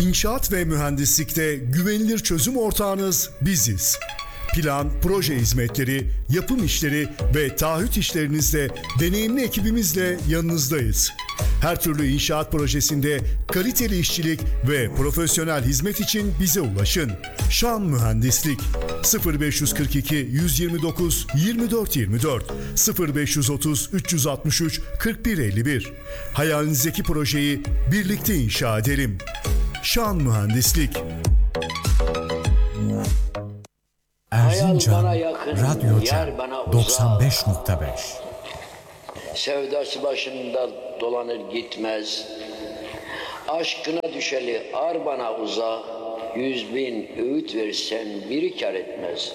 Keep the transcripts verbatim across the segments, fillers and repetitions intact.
İnşaat ve mühendislikte güvenilir çözüm ortağınız biziz. Plan, proje hizmetleri, yapım işleri ve taahhüt işlerinizde deneyimli ekibimizle yanınızdayız. Her türlü inşaat projesinde kaliteli işçilik ve profesyonel hizmet için bize ulaşın. Şan Mühendislik sıfır beş kırk iki yüz yirmi dokuz yirmi dört yirmi dört sıfır beş otuz üç yüz altmış üç kırk bir elli bir. Hayalinizdeki projeyi birlikte inşa edelim. Şan Mühendislik. Erzincan yakın, Radyoca doksan beş nokta beş. Sevdası başında dolanır gitmez. Aşkına düşeli ar bana uzak. Yüz bin öğüt versen biri kar etmez.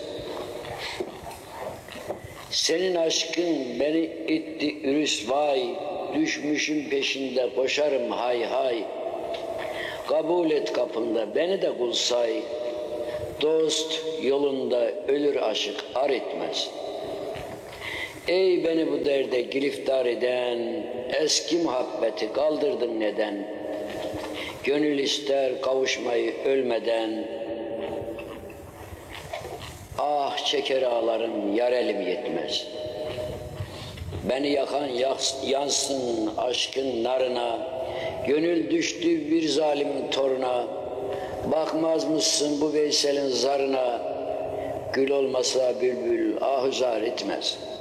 Senin aşkın beni itti ürüsvay. Düşmüşüm peşinde koşarım hay hay. Kabul et kapında beni de kul say. Dost yolunda ölür aşık ar etmez. Ey beni bu derde giriftar eden, eski muhabbeti kaldırdın neden? Gönül ister kavuşmayı ölmeden, ah çeker ağlarım yar elim yetmez. Beni yakan yansın aşkın narına, gönül düştü bir zalimin toruna. Bakmaz mısın bu Veysel'in zarına, gül olmasa bülbül ahuzar etmez.